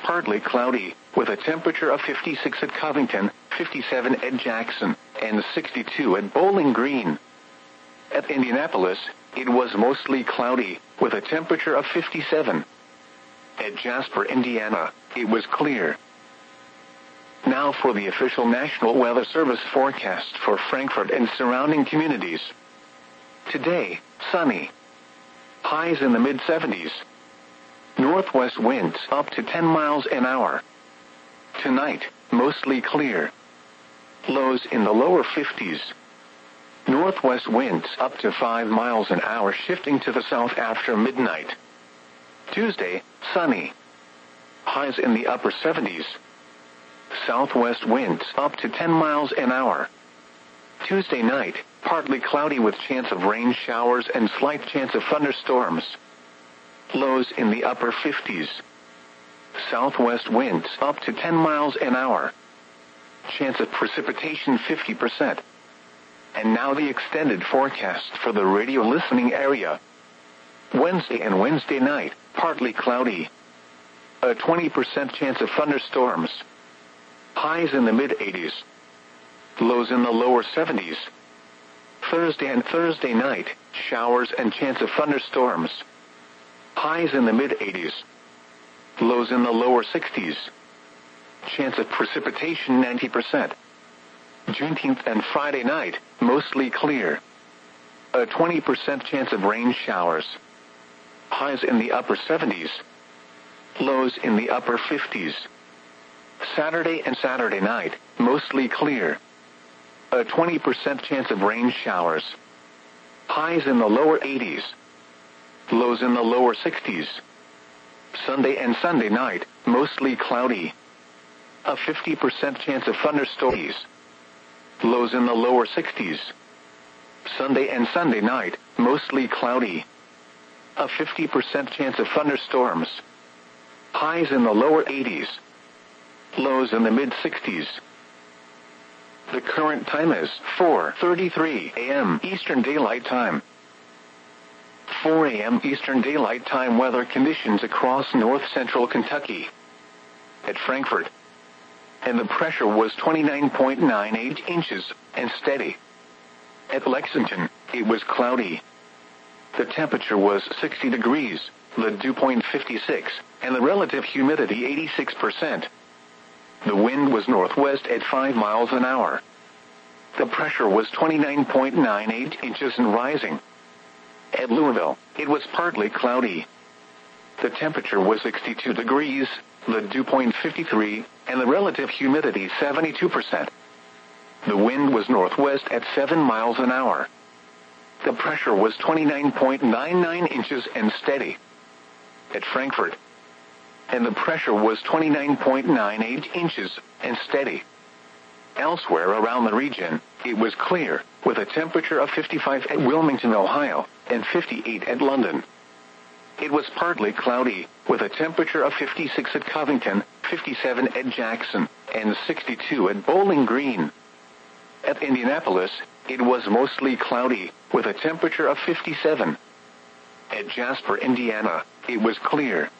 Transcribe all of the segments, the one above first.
partly cloudy, with a temperature of 56 at Covington, 57 at Jackson, and 62 at Bowling Green. At Indianapolis, it was mostly cloudy, with a temperature of 57. At Jasper, Indiana, it was clear. Now for the official National Weather Service forecast for Frankfort and surrounding communities. Today, sunny. Highs in the mid-70s. Northwest winds up to 10 miles an hour. Tonight, mostly clear. Lows in the lower 50s. Northwest winds up to 5 miles an hour, shifting to the south after midnight. Tuesday, sunny. Highs in the upper 70s. Southwest winds up to 10 miles an hour. Tuesday night, partly cloudy with chance of rain showers and slight chance of thunderstorms. Lows in the upper 50s. Southwest winds up to 10 miles an hour. Chance of precipitation 50%. And now the extended forecast for the radio listening area. Wednesday and Wednesday night, partly cloudy. A 20% chance of thunderstorms. Highs in the mid-80s. Lows in the lower 70s. Thursday and Thursday night, showers and chance of thunderstorms. Highs in the mid-80s. Lows in the lower 60s. Chance of precipitation 90%. Juneteenth and Friday night, mostly clear. A 20% chance of rain showers. Highs in the upper 70s. Lows in the upper 50s. Saturday and Saturday night, mostly clear. A 20% chance of rain showers. Highs in the lower 80s. Lows in the lower 60s. Sunday and Sunday night, mostly cloudy. A 50% chance of thunderstorms. Lows in the lower 60s. Sunday and Sunday night, mostly cloudy. A 50% chance of thunderstorms. Highs in the lower 80s. Lows in the mid-60s. The current time is 4:33 a.m. Eastern Daylight Time. 4 a.m. Eastern Daylight Time weather conditions across north-central Kentucky. At Frankfort. And the pressure was 29.98 inches, and steady. At Lexington, it was cloudy. The temperature was 60 degrees, the dew point 56, and the relative humidity 86%. The wind was northwest at 5 miles an hour. The pressure was 29.98 inches and rising. At Louisville, it was partly cloudy. The temperature was 62 degrees, the dew point 53, and the relative humidity 72%. The wind was northwest at 7 miles an hour. The pressure was 29.99 inches and steady. At Frankfort. And the pressure was 29.98 inches and steady. Elsewhere around the region, it was clear, with a temperature of 55 at Wilmington, Ohio, and 58 at London. It was partly cloudy, with a temperature of 56 at Covington, 57 at Jackson, and 62 at Bowling Green. At Indianapolis, it was mostly cloudy, with a temperature of 57. At Jasper, Indiana, it was clear.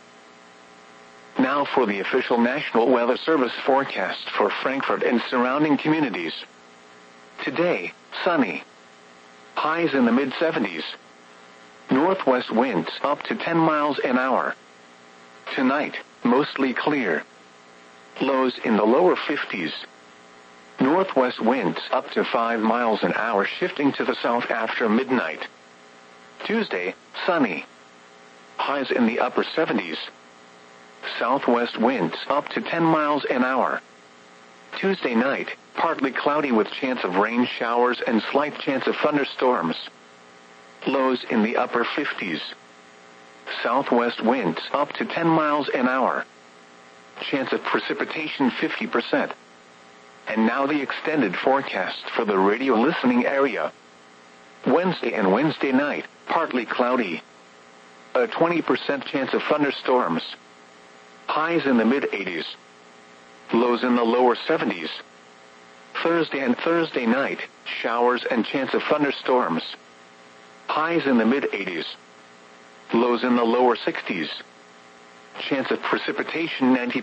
Now for the official National Weather Service forecast for Frankfort and surrounding communities. Today, sunny. Highs in the mid-70s. Northwest winds up to 10 miles an hour. Tonight, mostly clear. Lows in the lower 50s. Northwest winds up to 5 miles an hour, shifting to the south after midnight. Tuesday, sunny. Highs in the upper 70s. Southwest winds up to 10 miles an hour. Tuesday night, partly cloudy with chance of rain showers and slight chance of thunderstorms. Lows in the upper 50s. Southwest winds up to 10 miles an hour. Chance of precipitation 50%. And now the extended forecast for the radio listening area. Wednesday and Wednesday night, partly cloudy. A 20% chance of thunderstorms. Highs in the mid-80s. Lows in the lower 70s. Thursday and Thursday night, showers and chance of thunderstorms. Highs in the mid-80s. Lows in the lower 60s. Chance of precipitation 90%.